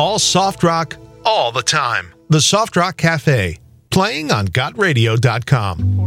all soft rock, all the time. The Soft Rock Cafe, playing on GotRadio.com.